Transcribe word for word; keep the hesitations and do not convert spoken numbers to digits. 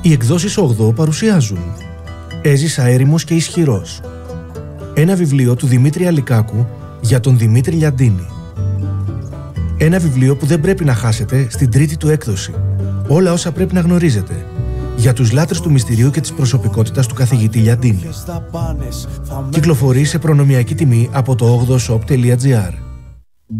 Οι εκδόσεις ογδό παρουσιάζουν «Έζησα έρημος και ισχυρός». Ένα βιβλίο του Δημήτρη Αλικάκου για τον Δημήτρη Λιαντίνη. Ένα βιβλίο που δεν πρέπει να χάσετε στην τρίτη του έκδοση. Όλα όσα πρέπει να γνωρίζετε για τους λάτρες του μυστηρίου και της προσωπικότητας του καθηγητή Λιαντίνη. Κυκλοφορεί σε προνομιακή τιμή από το ογδό shop τελεία gr.